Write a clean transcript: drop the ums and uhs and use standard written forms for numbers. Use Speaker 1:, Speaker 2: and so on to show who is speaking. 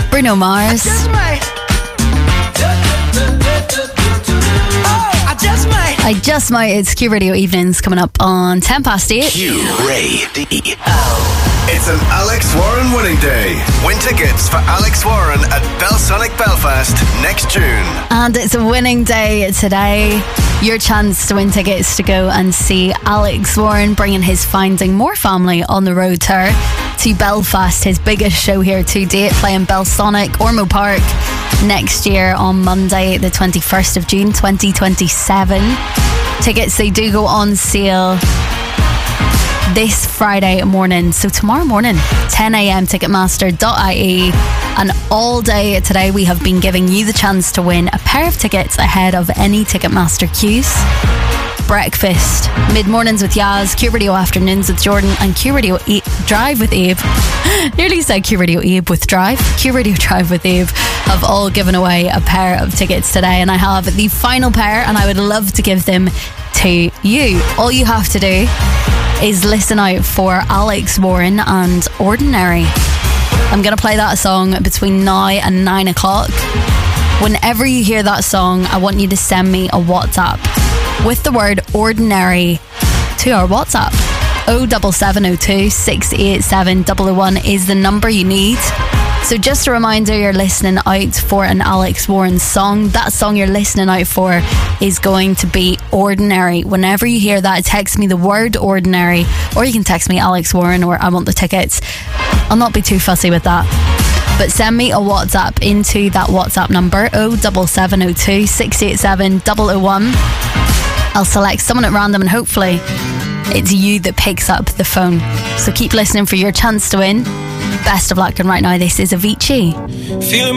Speaker 1: Bruno Mars. I just might. It's Q Radio Evenings coming up on 8:10.
Speaker 2: Q Radio. It's an Alex Warren winning day. Win tickets for Alex Warren at Belsonic Belfast next June.
Speaker 1: And it's a winning day today. Your chance to win tickets to go and see Alex Warren bringing his Finding More family on the road tour to Belfast, his biggest show here to date, playing Belsonic, Ormo Park next year on Monday the 21st of June 2027. Tickets, they do go on sale this Friday morning, so tomorrow morning, 10 a.m, ticketmaster.ie. And all day today we have been giving you the chance to win a pair of tickets ahead of any Ticketmaster queues. Breakfast, mid-mornings with Yaz, Q Radio Afternoons with Jordan, and Q Radio Drive with Abe. Nearly said Q Radio Abe with Drive. Q Radio Drive with Abe have all given away a pair of tickets today, and I have the final pair, and I would love to give them to you. All you have to do is listen out for Alex Warren and Ordinary. I'm going to play that song between now and 9 o'clock. Whenever you hear that song, I want you to send me a WhatsApp with the word Ordinary to our WhatsApp. 07702 687 001 is the number you need. So just a reminder, you're listening out for an Alex Warren song. That song you're listening out for is going to be Ordinary. Whenever you hear that, text me the word Ordinary, or you can text me Alex Warren or I want the tickets. I'll not be too fussy with that. But send me a WhatsApp into that WhatsApp number 07702 687 001. I'll select someone at random and hopefully it's you that picks up the phone. So keep listening for your chance to win. Best of luck, and right now this is Avicii.
Speaker 3: Feeling